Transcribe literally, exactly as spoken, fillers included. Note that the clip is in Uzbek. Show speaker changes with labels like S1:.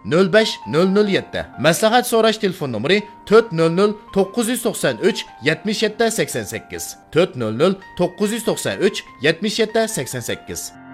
S1: nol besh nol nol yetti. Maslahat so'rash telefon nomeri to'rt nol nol to'qqiz yuz to'qson uch yetmish yetti sakson sakkiz. to'rt nol nol to'qqiz yuz to'qson uch yetmish yetti sakson sakkiz.